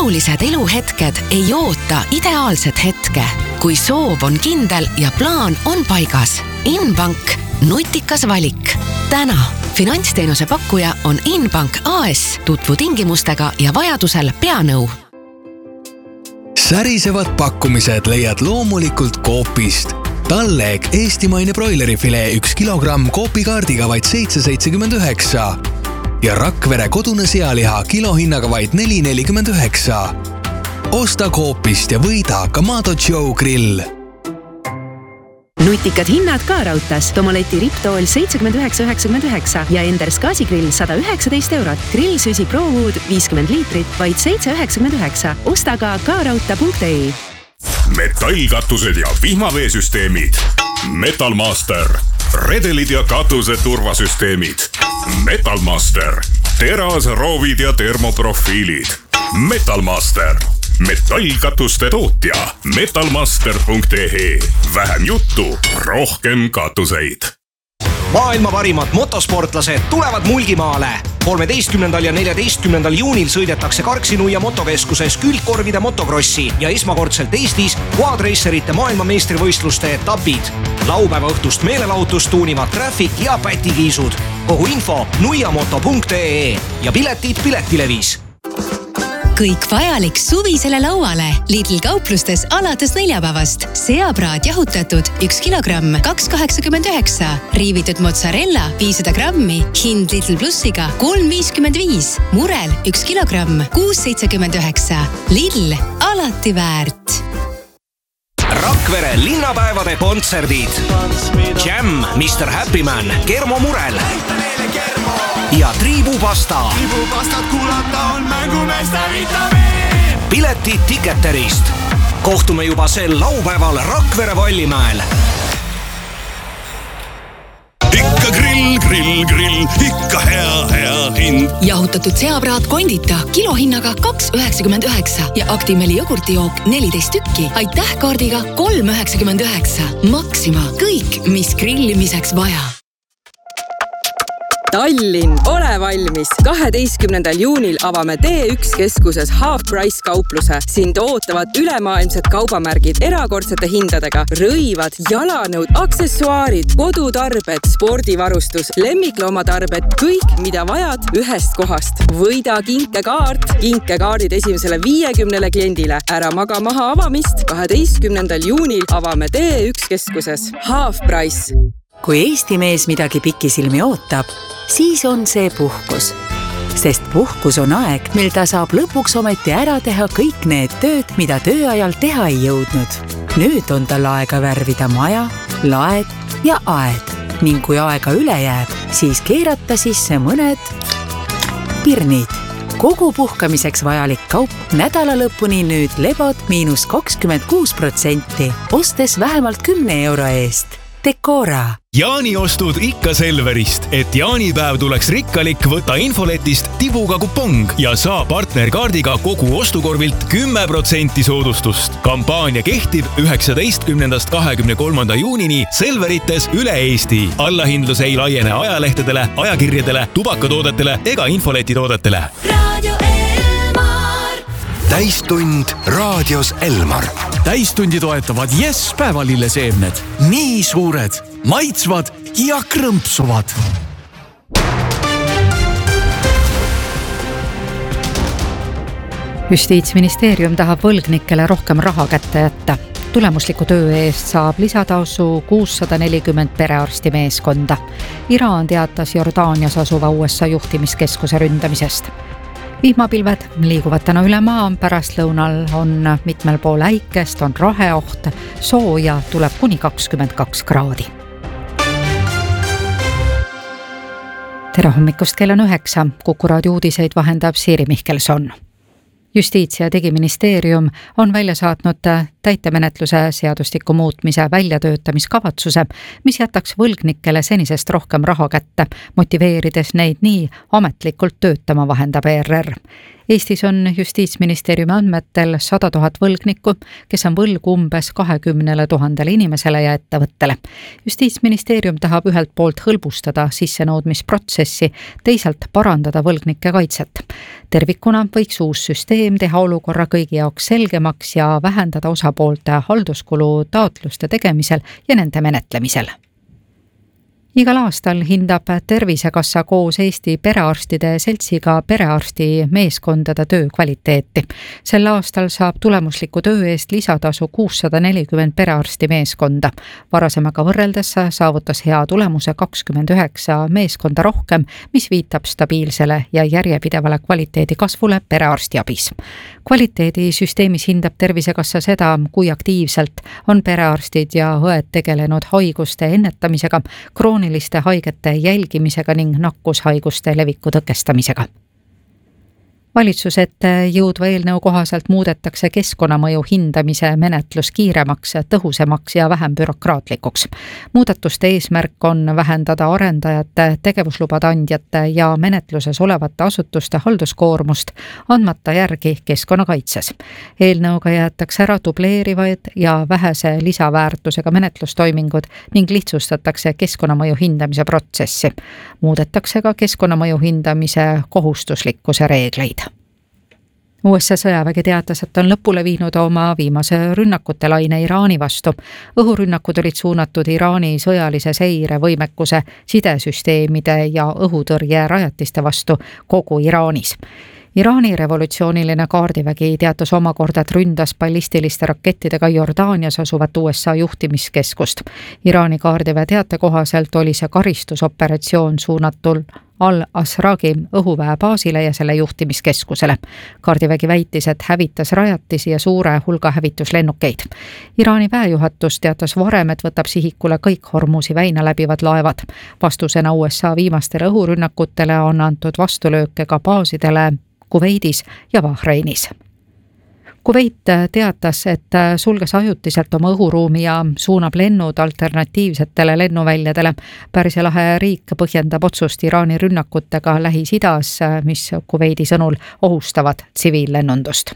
olulised eluhetked ei oota ideaalset hetke. Kui soov on kindel ja plaan on paigas. Inbank, nutikas valik. Täna finantsteenuse pakkuja on Inbank AS. Tutvu tingimustega ja vajadusel peanõu. Särisevad pakkumised leiad loomulikult Coopist. Talleg eestimaine broilerifilee 1 kilogramm Coopikaardiga vaid 7,79 ja Rakvere kodune sealiha kilohinnaga vaid 4,49. Osta Coopist ja võida Kamado Joe grill. Nutikad hinnad ka raudtas. Tomoleti Riptool 79,99 ja Enders gaasigrill 119 €. Grillsüsi ProWood 50 liitrit vaid 7,99. Osta ka raudta.ee. Metallkatused ja vihmaveesüsteemid. Metalmaster. Redelid ja katuse turvasüsteemid. Metalmaster. Terasroovid ja termoprofiilid. Metalmaster. Metallkatuste tootja. Metalmaster.ee. Vähem juttu, rohkem katuseid. Maailma parimad motosportlased tulevad Mulgimaale. 13. ja 14. juunil sõidetakse Karksinuia motokeskuses külgkorvide motokrossi ja esmakordselt Eestis quadracerite maailmameistrivõistluste etapid. Laupäeva õhtust meelelahutust tuunivad Traffic ja Pätikiisud. Kogu info nuiamoto.ee ja piletid Piletilevis. Kõik vajalik suvisele lauale Lidl kauplustes alates neljapäevast. Seapraad jahutatud 1 kilogramm 2,89. Riivitud mozzarella 500 grammi. Hind Lidl Plussiga 3,55. Murel 1 kilogramm 6,79. Lidl alati väärt. Rakvere linnapäevade kontserdid. Jam, Mr. Happy Man, Kermo Murel ja Triibupasta. Triibupastat kuulata on mängumeeste vitamiin. Piletid Ticketerist. Kohtume juba sel laupäeval Rakvere Vallimäel. Ikka grill, ikka hea hind. Jahutatud seapraad kondita kilohinnaga 2,99 ja Actimeli jogurtijook 14 tükki. Aitäh kaardiga 3,99. Maxima, kõik, mis grillimiseks vaja. Tallinn, ole valmis! 12. juunil avame D1 keskuses Half Price kaupluse. Sind ootavad ülemaailmsed kaubamärgid erakordsete hindadega. Rõivad, jalanõud, aksessuaarid, kodutarbed, spordivarustus, lemmikloomatarbed, kõik, mida vajad ühest kohast. Võida kinkekaart, kinkekaardid esimesele 50 kliendile. Ära maga maha avamist. 12. juunil avame D1 keskuses Half Price. Kui Eesti mees midagi pikisilmi ootab, siis on see puhkus. Sest puhkus on aeg, mil ta saab lõpuks ometi ära teha kõik need tööd, mida tööajal teha ei jõudnud. Nüüd on tal aega värvida maja, laed ja aed. Ning kui aega üle jääb, siis keerata sisse mõned pirnid. Kogu puhkamiseks vajalik kaup nädala lõpuni nüüd lebod -26%, ostes vähemalt 10 € eest. Decora. Jaaniostud ikka Selverist, et jaanipäev tuleks rikkalik, võta infoletist tibuga kupong ja saa partnerkaardiga kogu ostukorvilt 10% soodustust. Kampaania kehtib 19. 23. juunini Selverites üle Eesti. Allahindlus ei laiene ajalehtedele, ajakirjadele, tubakatoodetele ega infoletitoodetele. Radio Elmar. Täistund raadios Elmar. Täistundi toetavad Yes päevalilleseemned. Nii suured, maitsvad ja krõmpsuvad. Justiitsministeerium tahab võlgnikele rohkem raha kätte jätta. Tulemusliku töö eest saab lisatasu 640 perearsti meeskonda. Iraan teatas Jordaanias asuva USA juhtimiskeskuse ründamisest. Vihmapilved liiguvad täna üle maa, pärastlõunal on mitmel pool äikest, on raheoht, sooja tuleb kuni 22 kraadi. Tere hommikust, kell on 9, Kuku raadio uudiseid vahendab Siiri Mihkelson. Justiits- ja Digiministeerium on välja saatnud täitemenetluse seadustiku muutmise väljatöötamiskavatsuse, mis jätaks võlgnikele senisest rohkem raha kätte, motiveerides neid nii ametlikult töötama, vahendab ERR. Eestis on Justiitsministeeriumi andmetel 100 000 võlgnikku, kes on võlgu umbes 20 000 inimesele ja ettevõttele. Justiitsministeerium tahab ühelt poolt hõlbustada sissenõudmisprotsessi, teisalt parandada võlgnike kaitset. Tervikuna võiks uus süsteem teha olukorra kõigi jaoks selgemaks ja vähendada osapoolte halduskulu taotluste tegemisel ja nende menetlemisel. Igal aastal hindab Tervisekassa koos Eesti Perearstide Seltsiga perearsti meeskondade töö kvaliteeti. Sel aastal saab tulemusliku töö eest lisatasu 640 perearsti meeskonda. Varasemaga võrreldes saavutas hea tulemuse 29 meeskonda rohkem, mis viitab stabiilsele ja järjepidevale kvaliteedi kasvule perearstiabis. Kvaliteedisüsteemis hindab Tervisekassa seda, kui aktiivselt on perearstid ja õed tegelenud haiguste ennetamisega, krooniliste haigete jälgimisega ning nakkushaiguste leviku tõkestamisega. Valitsuse ette jõudva eelnõu kohaselt muudetakse keskkonnamõju hindamise menetlus kiiremaks, tõhusamaks ja vähem bürokraatlikuks. Muudatuste eesmärk on vähendada arendajate, tegevuslubade andjate ja menetluses olevate asutuste halduskoormust, andmata järgi keskkonnakaitses. Eelnõuga jäetakse ära dubleerivaid ja vähese lisaväärtusega menetlustoimingud ning lihtsustatakse keskkonnamõju hindamise protsessi. Muudetakse ka keskkonnamõju hindamise kohustuslikkuse reegleid. USA sõjavägi teatas, et on lõpule viinud oma viimase rünnakute laine Iraani vastu. Õhurünnakud olid suunatud Iraani sõjalise seirevõimekuse, sidesüsteemide ja õhutõrje rajatiste vastu kogu Iraanis. Iraani revolutsiooniline kaardivägi teatas omakorda, et ründas ballistiliste rakettidega Jordaanias asuvat USA juhtimiskeskust. Iraani kaardiväe teate kohaselt oli see karistusoperatsioon suunatul Al-Asragi õhuväe baasile ja selle juhtimiskeskusele. Kaardivägi väitis, et hävitas rajatisi ja suure hulga hävituslennukeid. Iraani väejuhatus teatas varem, et võtab sihikule kõik Hormuzi väina läbivad laevad. Vastusena USA viimastele õhurünnakutele on antud vastulööke ka baasidele Kuveidis ja Bahreinis. Kuveit teatas, et sulges ajutiselt oma õhuruumi ja suunab lennud alternatiivsetele lennuväljadele. Pärsia lahe riik põhjendab otsust Iraani rünnakutega Lähis-Idas, mis Kuveidi sõnul ohustavad tsiviillennundust.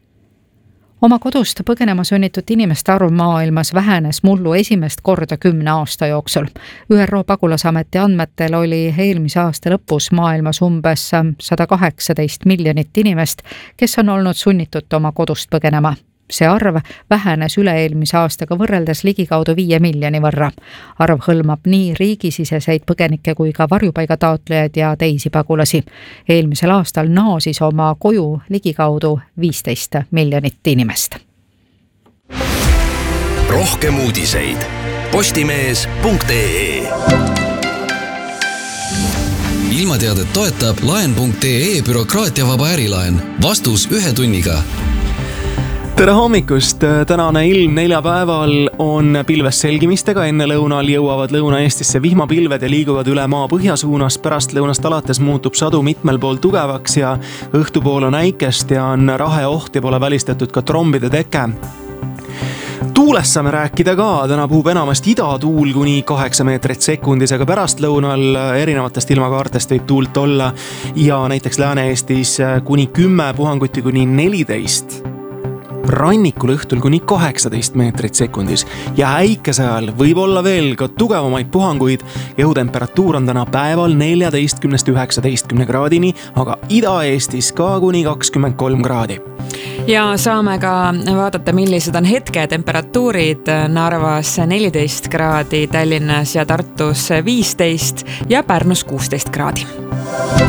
Oma kodust põgenema sunnitud inimeste arv maailmas vähenes mullu esimest korda 10 aasta jooksul. ÜRO pagulasameti andmetel oli eelmise aasta lõpus maailmas umbes 118 miljonit inimest, kes on olnud sunnitud oma kodust põgenema. See arv vähenes üle-eelmise aastaga võrreldes ligikaudu 5 miljoni võrra. Arv hõlmab nii riigisiseseid põgenikke kui ka varjupaigataotlejaid ja teisi pagulasi. Eelmisel aastal naasis oma koju ligikaudu 15 miljonit inimest. Rohkem uudiseid postimees.ee. Ilmateadet toetab laen.ee bürokraatiavaba ärilaen. Vastus 1 tunniga. Tere hommikust! Tänane ilm neljapäeval on pilves selgimistega. Enne lõunal jõuavad Lõuna-Eestisse vihmapilved ja liiguvad üle maa põhjasuunas. Pärast lõunast alates muutub sadu mitmel pool tugevaks ja õhtupool on äikest ja on raheoht ja pole välistatud ka trombide teke. Tuulest saame rääkida ka. Täna puhub enamasti idatuul kuni 8 meetrit sekundis, aga pärast lõunal erinevatest ilmakaartest võib tuult olla ja näiteks Lääne-Eestis kuni 10, puhanguti kuni 14. Rannikul õhtul kuni 18 meetrit sekundis ja äikese ajal võib olla veel ka tugevamaid puhanguid. Õhutemperatuur on täna päeval 14–19 kraadini, aga Ida-Eestis ka kuni 23 kraadi. Ja saame ka vaadata, millised on hetketemperatuurid. Narvas 14 kraadi, Tallinnas ja Tartus 15 ja Pärnus 16 kraadi.